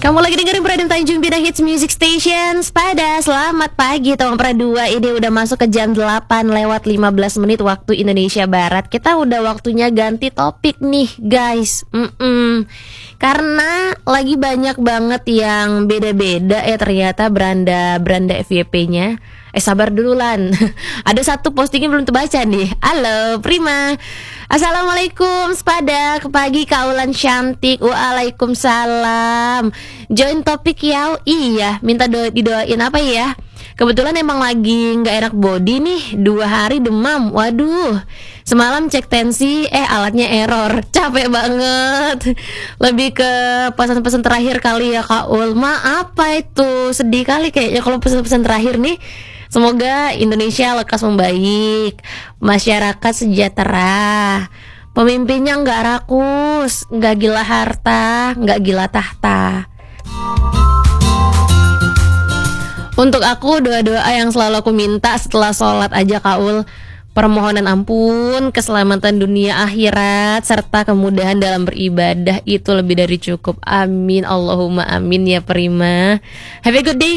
Kamu lagi dengerin Bradem Tanjung Bina Hits Music Station. Pada selamat pagi Tong Pradua. Ini udah masuk ke jam 8 lewat 15 menit waktu Indonesia Barat. Kita udah waktunya ganti topik nih guys. Karena lagi banyak banget yang beda-beda ya ternyata beranda FYP-nya. Sabar dulu Lan. Ada satu postingnya belum terbaca nih. Halo Prima, assalamualaikum sepada pagi kaulan cantik. Waalaikumsalam. Join topik ya. Iya, minta didoain apa ya? Kebetulan emang lagi nggak enak body nih, 2 hari demam. Waduh, semalam cek tensi, alatnya error. Capek banget. Lebih ke pesan-pesan terakhir kali ya Kak Ulma. Apa itu? Sedih kali kayaknya kalau pesan-pesan terakhir nih. Semoga Indonesia lekas membaik, masyarakat sejahtera, pemimpinnya nggak rakus, nggak gila harta, nggak gila tahta. Untuk aku doa-doa yang selalu aku minta setelah sholat aja Kaul, permohonan ampun, keselamatan dunia akhirat, serta kemudahan dalam beribadah itu lebih dari cukup. Amin, Allahumma amin ya Prima. Have a good day